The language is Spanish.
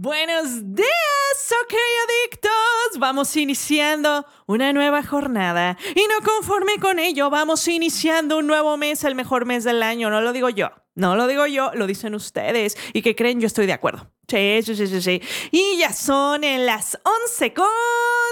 Buenos días, ok adictos. Vamos iniciando una nueva jornada y no conforme con ello, vamos iniciando un nuevo mes, el mejor mes del año. No lo digo yo, lo dicen ustedes. ¿Y qué creen? Yo estoy de acuerdo. Sí. Y ya son en las 11:05